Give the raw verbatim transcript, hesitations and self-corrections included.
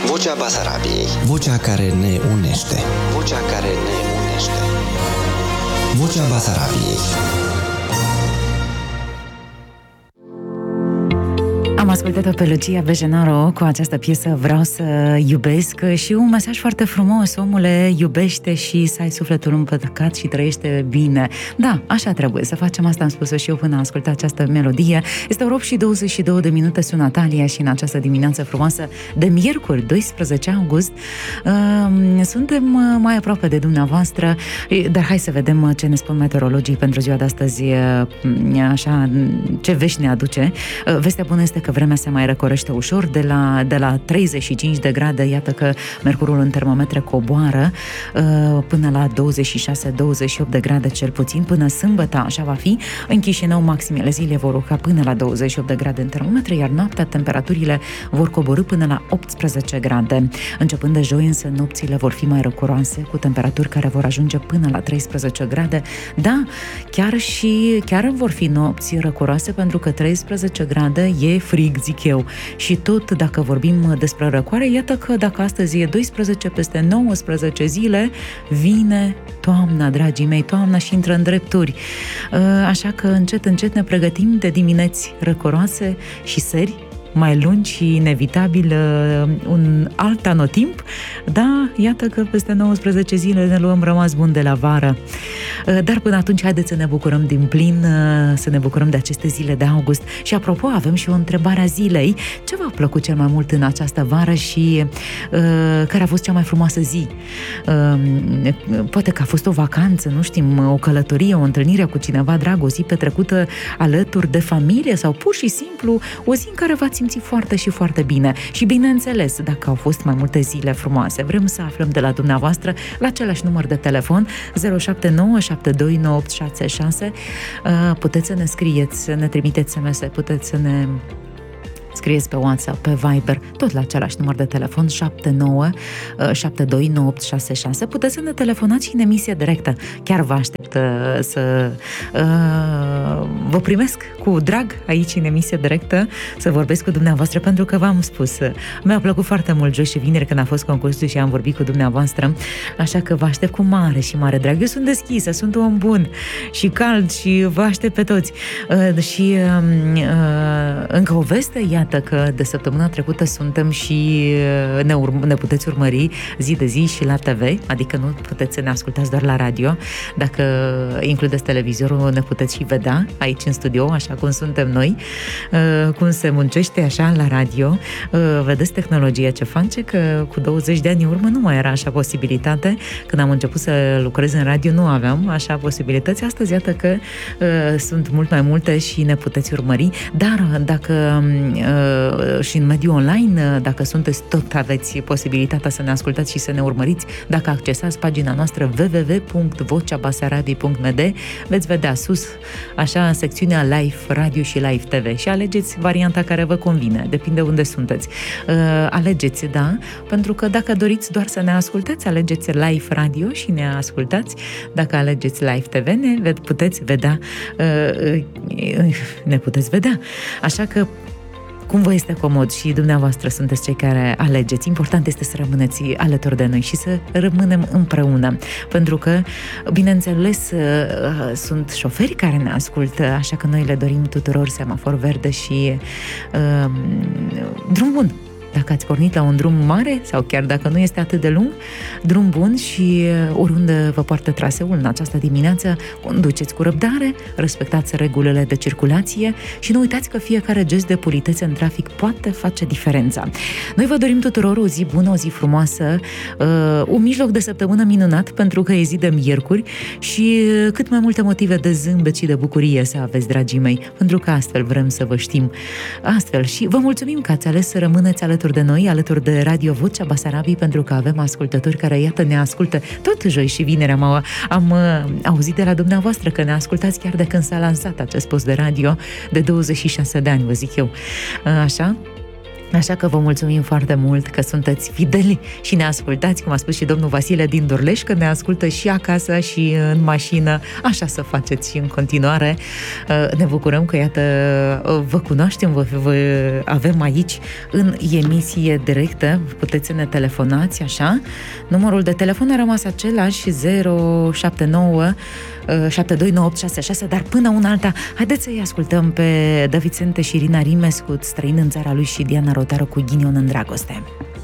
Vocea Basarabiei. Vocea care ne unește. Vocea care ne unește. Vocea Basarabiei. Am ascultat-o pe Lucia Bejenaro cu această piesă Vreau să iubesc și un mesaj foarte frumos. Omule, iubește și să ai sufletul împăcat și trăiește bine. Da, așa trebuie să facem, asta am spus-o și eu până am ascultat această melodie. Este opt și douăzeci și două de minute, sunt Natalia și în această dimineață frumoasă de miercuri, doisprezece august, suntem mai aproape de dumneavoastră, dar hai să vedem ce ne spun meteorologii pentru ziua de astăzi, așa, ce vești ne aduce. Vestea bună este că vremea se mai răcorește ușor de la, de la treizeci și cinci de grade, iată că mercurul în termometre coboară până la douăzeci și șase douăzeci și opt de grade cel puțin, până sâmbătă așa va fi. În Chișinău maximele zile vor urca până la douăzeci și opt de grade în termometre, iar noaptea temperaturile vor coborî până la optsprezece grade. Începând de joi însă nopțile vor fi mai răcoroase, cu temperaturi care vor ajunge până la treisprezece grade. Da, chiar și chiar vor fi nopți răcoroase, pentru că treisprezece grade e frig, zic eu. Și tot dacă vorbim despre răcoare, iată că dacă astăzi e doisprezece, peste nouăsprezece zile vine toamna, dragii mei, toamna și intră în drepturi. Așa că încet, încet ne pregătim de dimineți răcoroase și seri mai lungi și inevitabil un alt anotimp. Da, iată că peste nouăsprezece zile ne luăm rămas bun de la vară. Dar până atunci haideți să ne bucurăm din plin, să ne bucurăm de aceste zile de august. Și apropo, avem și o întrebare a zilei. Ce v-a plăcut cel mai mult în această vară și uh, care a fost cea mai frumoasă zi? Uh, poate că a fost o vacanță, nu știm, o călătorie, o întâlnire cu cineva drag, o zi petrecută alături de familie sau pur și simplu o zi în care v-ați simțit foarte și foarte bine. Și bineînțeles, dacă au fost mai multe zile frumoase, vrem să aflăm de la dumneavoastră la același număr de telefon zero șapte nouă șapte doi nouă opt șase șase. Puteți să ne scrieți, să ne trimiteți S M S, puteți să ne scrieți pe WhatsApp, pe Viber, tot la același număr de telefon șapte nouă șapte doi nouă opt șase șase. Puteți să ne telefonați și în emisie directă. Chiar vă aștept uh, să uh, vă primesc cu drag aici în emisie directă, să vorbesc cu dumneavoastră, pentru că v-am spus, mi-a plăcut foarte mult joi și vineri când a fost concursul și am vorbit cu dumneavoastră, așa că vă aștept cu mare și mare drag. Eu sunt deschisă, sunt un om bun și cald și vă aștept pe toți. Uh, și uh, uh, încă o veste, iată că de săptămâna trecută suntem și ne, urm- ne puteți urmări zi de zi și la T V, adică nu puteți să ne ascultați doar la radio. Dacă includeți televizorul, ne puteți și vedea aici în studio, așa cum suntem noi, cum se muncește așa la radio. Vedeți tehnologia ce face, că cu douăzeci de ani în urmă nu mai era așa posibilitate. Când am început să lucrez în radio nu aveam așa posibilități. Astăzi iată că sunt mult mai multe și ne puteți urmări, dar dacă și în mediul online, dacă sunteți, tot aveți posibilitatea să ne ascultați și să ne urmăriți. Dacă accesați pagina noastră w w w punct vocea basarabiei punct m d, veți vedea sus, așa, în secțiunea Live Radio și Live T V și alegeți varianta care vă convine, depinde unde sunteți. Uh, alegeți, da, pentru că dacă doriți doar să ne ascultați, alegeți Live Radio și ne ascultați. Dacă alegeți Live T V, ne puteți vedea, uh, ne puteți vedea. Așa că cum vă este comod și dumneavoastră sunteți cei care alegeți. Important este să rămâneți alături de noi și să rămânem împreună. Pentru că, bineînțeles, sunt șoferi care ne ascultă, așa că noi le dorim tuturor semafor verde și uh, drum bun. Dacă ați pornit la un drum mare sau chiar dacă nu este atât de lung, drum bun și oriunde vă poartă traseul în această dimineață, conduceți cu răbdare, respectați regulile de circulație și nu uitați că fiecare gest de politețe în trafic poate face diferența. Noi vă dorim tuturor o zi bună, o zi frumoasă, un mijloc de săptămână minunat, pentru că e zi de miercuri și cât mai multe motive de zâmbet și de bucurie să aveți, dragii mei, pentru că astfel vrem să vă știm. Astfel și vă mulțumim că ați ales să rămâneți alături de noi, alături de Radio Vocea Basarabiei, pentru că avem ascultători care, iată, ne ascultă tot joi și vineri. Am, am auzit de la dumneavoastră că ne ascultați chiar de când s-a lansat acest post de radio de douăzeci și șase de ani, vă zic eu. Așa? Așa că vă mulțumim foarte mult că sunteți fideli și ne ascultați, cum a spus și domnul Vasile din Dorleș, că ne ascultă și acasă și în mașină. Așa să faceți și în continuare. Ne bucurăm că, iată, vă cunoaștem, vă, vă avem aici în emisie directă. Puteți să ne telefonați, așa. Numărul de telefon a rămas același, zero șapte nouă șapte doi nouă opt șase șase, dar până una alta, haideți să-i ascultăm pe David Sente și Irina Rimescu, Străin în țara lui, și Diana Rotaru cu Ghinion în dragoste.